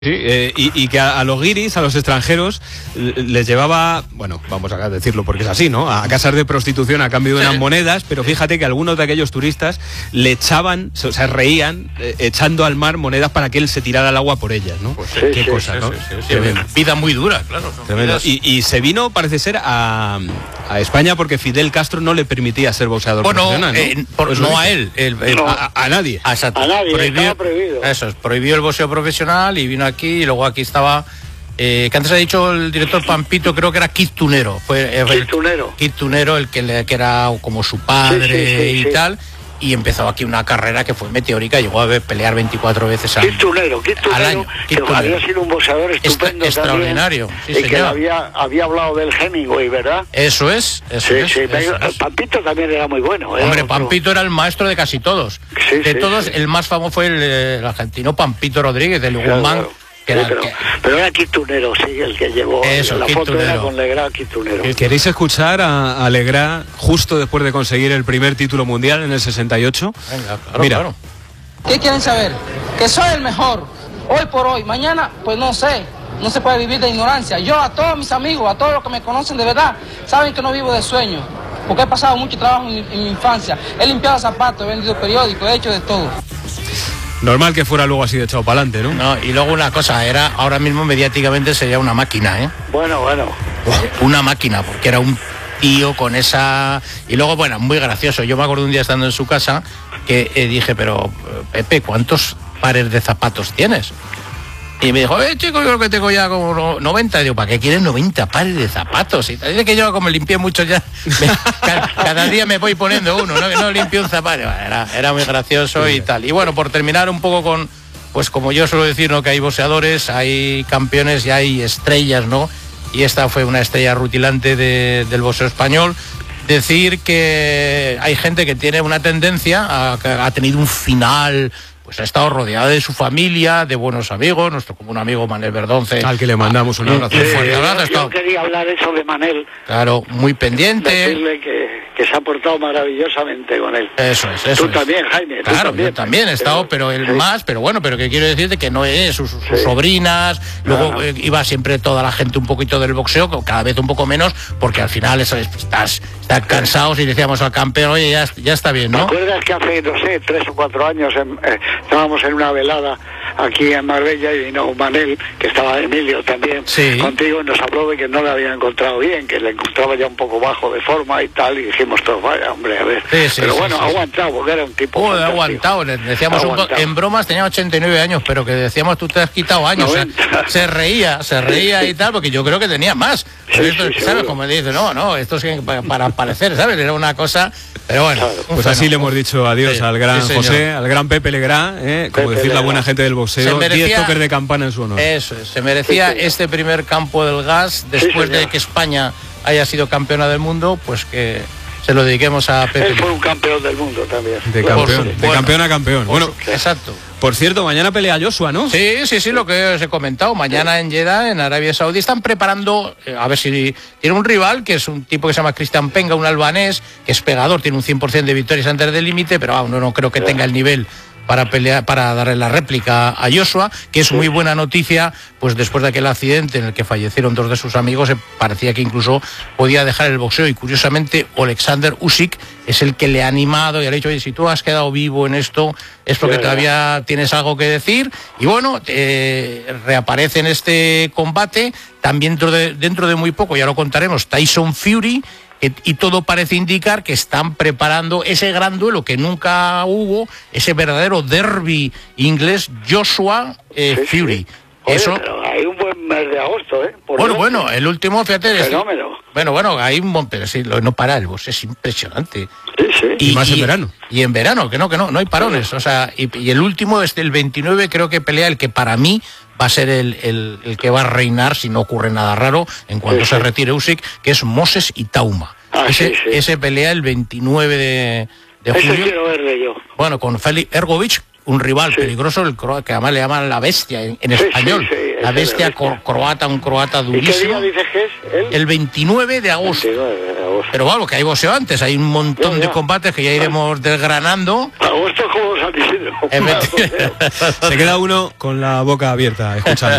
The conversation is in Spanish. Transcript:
Sí, y que a los guiris, a los extranjeros, les llevaba, bueno, vamos a decirlo porque es así, ¿no? A casas de prostitución a cambio de unas monedas, pero fíjate que algunos de aquellos turistas le echaban, o sea, reían, echando al mar monedas para que él se tirara al agua por ellas, ¿no? Pues qué cosa, ¿no? Vida muy dura, claro. Vidas... Y se vino, parece ser, a España porque Fidel Castro no le permitía ser boxeador profesional, ¿no? Pues no a él, no. A nadie. Exacto. A nadie, estaba prohibido. Eso es, prohibió el boxeo profesional y vino aquí, y luego aquí estaba, que antes ha dicho el director Pampito, creo que era Kid Tunero. Kid Tunero, el que era como su padre y tal. Y empezó aquí una carrera que fue meteórica, llegó a pelear 24 veces al año. Que había sido un boxeador estupendo, extraordinario, también, y que había hablado del Hemingway, ¿verdad? Eso es. Pampito también era muy bueno. Hombre, Pampito era el maestro de casi todos. De todos, el más famoso fue el argentino Pampito Rodríguez, del Guzmán. Pero era Kid Tunero, sí, el que llevó la foto era con Legrand, Kid Tunero. ¿Queréis escuchar a Legrand justo después de conseguir el primer título mundial en el 68? Venga, Mira. Claro. ¿Qué quieren saber? Que soy el mejor, hoy por hoy, mañana, pues no sé, no se puede vivir de ignorancia. Yo a todos mis amigos, a todos los que me conocen de verdad, saben que no vivo de sueño, porque he pasado mucho trabajo en mi infancia, he limpiado zapatos, he vendido periódicos, he hecho de todo. Normal que fuera luego así de echado para adelante, ¿no? No, y luego una cosa, ahora mismo mediáticamente sería una máquina, ¿eh? Bueno. Una máquina, porque era un tío con esa... Y luego, bueno, muy gracioso. Yo me acuerdo un día estando en su casa que dije, pero Pepe, ¿cuántos pares de zapatos tienes? Y me dijo, chico, yo creo que tengo ya como 90. Y digo, ¿para qué quieres 90 pares de zapatos? Y dice que yo como limpié mucho ya, cada día me voy poniendo uno, no limpio un zapato. Era muy gracioso y tal. Y bueno, por terminar un poco con, pues como yo suelo decir, ¿no? Que hay boxeadores, hay campeones y hay estrellas, ¿no? Y esta fue una estrella rutilante del boxeo español. Decir que hay gente que tiene una tendencia, que ha tenido un final... Pues ha estado rodeado de su familia, de buenos amigos, nuestro común amigo Manel Verdonce. Al que le mandamos un abrazo. Yo quería hablar eso de Manel. Claro, muy pendiente. Decirle que se ha portado maravillosamente con él. Eso es. Tú también, Jaime. Claro, yo también he estado, pero él más, pero bueno, pero que quiero decirte que no es sus sobrinas, luego iba siempre toda la gente un poquito del boxeo, cada vez un poco menos, porque al final están cansados y decíamos al campeón, oye, ya está bien, ¿no? ¿Te acuerdas que hace, no sé, 3 o 4 años estábamos en una velada aquí en Marbella y vino Manel, que estaba Emilio también contigo, y nos habló de que no le había encontrado bien, que le encontraba ya un poco bajo de forma y tal, y dijimos todos, vaya hombre, a ver. Pero bueno, ha aguantado, porque era un tipo fantástico. Aguantado, decíamos en bromas, tenía 89 años, pero que decíamos, tú te has quitado años. O sea, se reía y tal, porque yo creo que tenía más. ¿Sabes? Como dice, no, esto es para parecer, ¿sabes? Era una cosa, pero bueno. Pues así le hemos dicho adiós al gran José, al gran Pepe Legrand, como decir la buena gente del boxeo, 10 toques de campana en su honor. Eso es, se merecía este primer campo del gas, después de que España haya sido campeona del mundo, pues que se lo dediquemos a Pepe. Él fue un campeón del mundo también. De campeón a campeón. Bueno, exacto. Por cierto, mañana pelea Joshua, ¿no? Sí, lo que os he comentado. Mañana en Jeddah, en Arabia Saudí, están preparando, a ver si tiene un rival, que es un tipo que se llama Cristian Penga, un albanés, que es pegador, tiene un 100% de victorias antes del límite, pero aún no creo que tenga el nivel para pelear, para darle la réplica a Joshua, que es muy buena noticia, pues después de aquel accidente en el que fallecieron 2 de sus amigos, parecía que incluso podía dejar el boxeo, y curiosamente Alexander Usyk es el que le ha animado y le ha dicho, oye, si tú has quedado vivo en esto, es porque todavía tienes algo que decir, y bueno, reaparece en este combate, también dentro de muy poco, ya lo contaremos, Tyson Fury, y todo parece indicar que están preparando ese gran duelo que nunca hubo, ese verdadero derbi inglés, Joshua Fury. Oye, eso, pero hay un buen mes de agosto, ¿eh? Bueno, el último, fíjate. Fenómeno. Bueno, hay un buen, pero sí, no para el box, es impresionante. Sí. Y más en verano. Y en verano, que no hay parones. O sea, y el último, el 29, creo que pelea el que para mí va a ser el que va a reinar, si no ocurre nada raro, en cuanto se retire Usyk, que es Moses Itauma. Ese pelea el 29 de julio. Ese quiero verle yo. Bueno, con Félix Ergovic, un rival peligroso, que además le llaman la bestia en español. La bestia croata, un croata durísimo. ¿Y qué día dices que es? El 29 de agosto. 29 de agosto. Pero bueno, que hay boxeo antes, hay un montón de combates que ya iremos desgranando. Agosto es como San Isidro. boxeo. Se queda uno con la boca abierta escuchando.